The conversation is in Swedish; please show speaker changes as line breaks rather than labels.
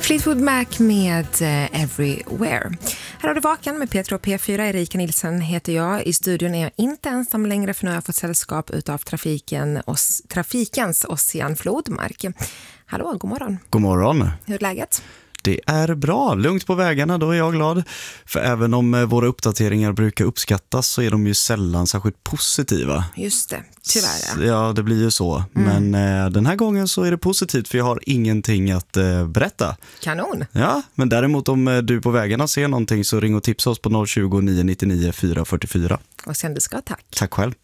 Fleetwood Mac med Everywhere. Här har du Vakan med Petra och P4. Erika Nilsson heter jag. I studion är jag inte ensam längre, för nu har jag fått sällskap utav trafikens Ossian Flodmark. Hallå, god morgon.
God morgon.
Hur är läget?
Det är bra, lugnt på vägarna, då är jag glad. För även om våra uppdateringar brukar uppskattas så är de ju sällan särskilt positiva.
Just det, tyvärr.
Ja, det blir ju så. Men den här gången så är det positivt, för jag har ingenting att berätta.
Kanon.
Ja, men däremot om du på vägarna ser någonting så ring och tipsa oss på 020 999 444.
Och sen du ska tack.
Tack själv.